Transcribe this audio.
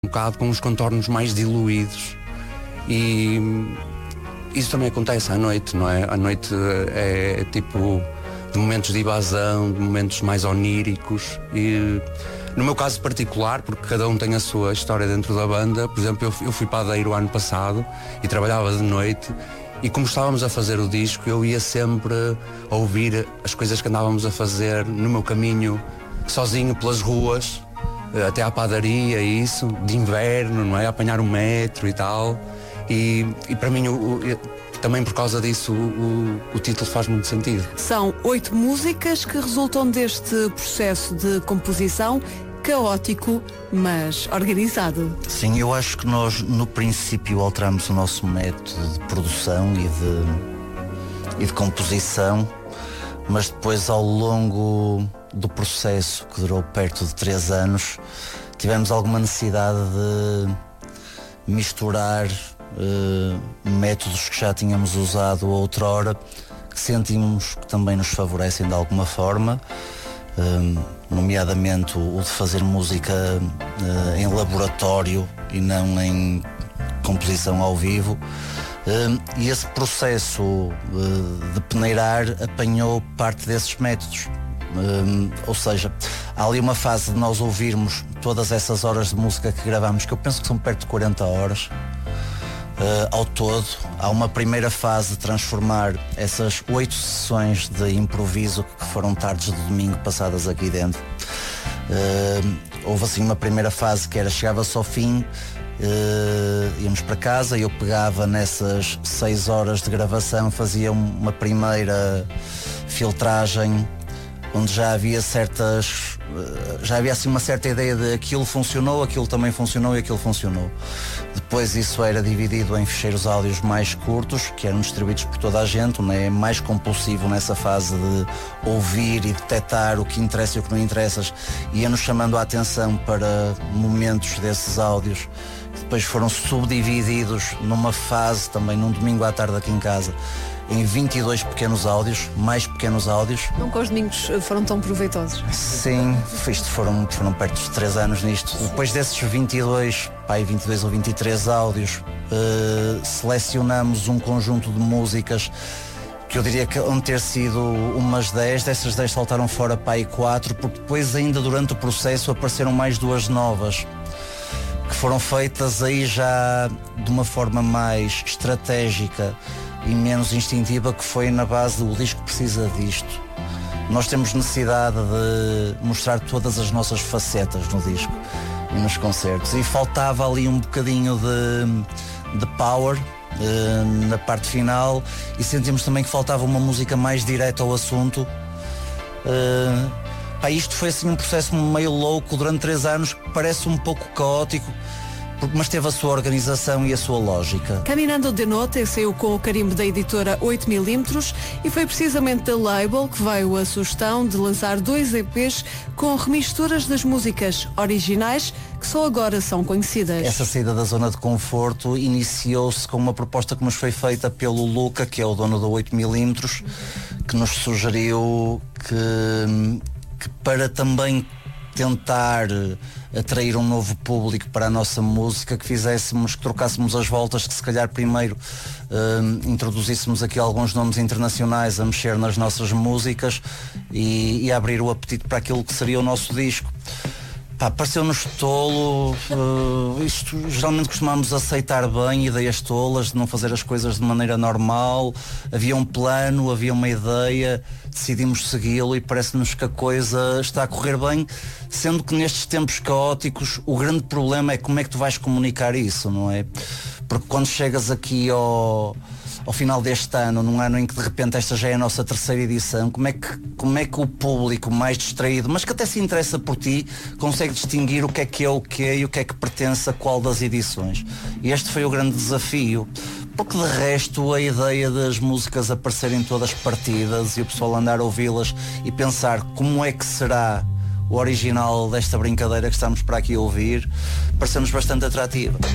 um bocado com os contornos mais diluídos, e isso também acontece à noite, não é? À noite é tipo de momentos de evasão, de momentos mais oníricos, e no meu caso particular, porque cada um tem a sua história dentro da banda, por exemplo, eu fui padeiro ano passado e trabalhava de noite, e como estávamos a fazer o disco, eu ia sempre ouvir as coisas que andávamos a fazer no meu caminho sozinho pelas ruas, até à padaria, e isso, de inverno, não é? Apanhar o metro e tal. E para mim, também por causa disso, o título faz muito sentido. São 8 músicas que resultam deste processo de composição caótico, mas organizado. Sim, eu acho que nós, no princípio, alteramos o nosso método de produção e de composição, mas depois, ao longo do processo, que durou perto de 3 anos, tivemos alguma necessidade de misturar métodos que já tínhamos usado outrora, que sentimos que também nos favorecem de alguma forma, nomeadamente o de fazer música em laboratório e não em composição ao vivo. E esse processo de peneirar apanhou parte desses métodos. Ou seja, há ali uma fase de nós ouvirmos todas essas horas de música que gravamos, que eu penso que são perto de 40 horas ao todo. Há uma primeira fase de transformar essas 8 sessões de improviso, que foram tardes de domingo passadas aqui dentro. Houve assim uma primeira fase que era, chegava-se ao fim, íamos para casa, eu pegava nessas 6 horas de gravação, fazia uma primeira filtragem, onde já havia assim uma certa ideia de aquilo funcionou, aquilo também funcionou e aquilo funcionou. Depois isso era dividido em ficheiros áudios mais curtos, que eram distribuídos por toda a gente, não é? Mais compulsivo nessa fase de ouvir e detectar o que interessa e o que não interessa, ia-nos chamando a atenção para momentos desses áudios, que depois foram subdivididos numa fase, também num domingo à tarde aqui em casa, em 22 pequenos áudios, mais pequenos áudios. Nunca os domingos foram tão proveitosos. Sim, isto foram perto de 3 anos nisto. Depois desses 22 ou 23 áudios, selecionamos um conjunto de músicas que eu diria que vão ter sido umas 10, dessas 10 saltaram fora 4, porque depois ainda durante o processo apareceram mais 2 novas, que foram feitas aí já de uma forma mais estratégica e menos instintiva, que foi na base do disco precisa disto. Nós temos necessidade de mostrar todas as nossas facetas no disco e nos concertos, e faltava ali um bocadinho de power na parte final, e sentimos também que faltava uma música mais direta ao assunto. Isto foi assim um processo meio louco durante 3 anos, que parece um pouco caótico, mas teve a sua organização e a sua lógica. Caminando de Noite saiu com o carimbo da editora 8mm, e foi precisamente da label que veio a sugestão de lançar 2 EPs com remisturas das músicas originais, que só agora são conhecidas. Essa saída da zona de conforto iniciou-se com uma proposta que nos foi feita pelo Luca, que é o dono da 8mm, que nos sugeriu que para também tentar atrair um novo público para a nossa música, que trocássemos as voltas, que se calhar primeiro introduzíssemos aqui alguns nomes internacionais a mexer nas nossas músicas e a abrir o apetite para aquilo que seria o nosso disco. Pareceu-nos tolo, isto geralmente costumamos aceitar bem ideias tolas, de não fazer as coisas de maneira normal. Havia um plano, havia uma ideia, decidimos segui-lo e parece-nos que a coisa está a correr bem, sendo que nestes tempos caóticos o grande problema é como é que tu vais comunicar isso, não é? Porque quando chegas aqui ao final deste ano, num ano em que de repente esta já é a nossa 3ª edição, como é que o público mais distraído, mas que até se interessa por ti, consegue distinguir o que é o quê e o que é que pertence a qual das edições? E este foi o grande desafio, porque de resto a ideia das músicas aparecerem todas partidas e o pessoal andar a ouvi-las e pensar como é que será o original desta brincadeira que estamos para aqui a ouvir, pareceu-nos bastante atrativa.